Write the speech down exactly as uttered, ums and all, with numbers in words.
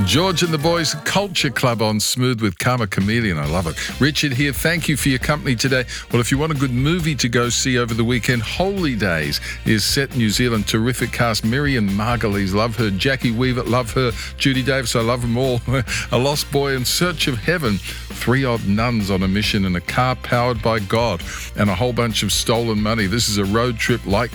George and the Boys Culture Club on Smooth with Karma Chameleon. I love it. Richard here. Thank you for your company today. Well, if you want a good movie to go see over the weekend, Holy Days is set in New Zealand. Terrific cast. Miriam Margolyes, love her. Jackie Weaver, love her. Judy Davis, I love them all. A lost boy in search of heaven. Three odd nuns on a mission in a car powered by God, and a whole bunch of stolen money. This is a road trip like